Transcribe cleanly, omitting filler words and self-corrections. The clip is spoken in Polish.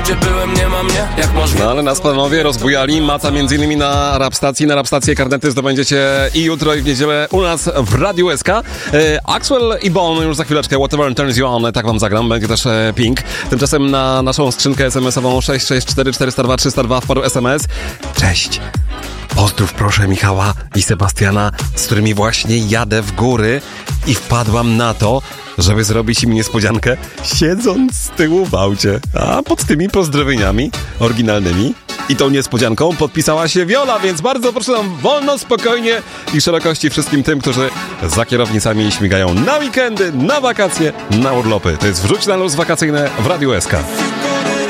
gdzie byłem, nie ma mnie, jak masz... No ale nas panowie rozbujali, maca m.in. na Rapstację Karnety zdobędziecie i jutro i w niedzielę u nas w Radiu SK. Axwell i Bon już za chwileczkę, Whatever Turns You On, tak wam zagram, będzie też Pink. Tymczasem na naszą skrzynkę SMS-ową 664 402 302 wpadł SMS. Cześć! Pozdrów proszę Michała i Sebastiana, z którymi właśnie jadę w góry i wpadłam na to, żeby zrobić im niespodziankę, siedząc z tyłu w aucie. A pod tymi pozdrowieniami oryginalnymi i tą niespodzianką podpisała się Wiola, więc bardzo proszę nam wolno, spokojnie i szerokości wszystkim tym, którzy za kierownicami śmigają na weekendy, na wakacje, na urlopy. To jest Wrzuć na luz wakacyjne w Radiu SK.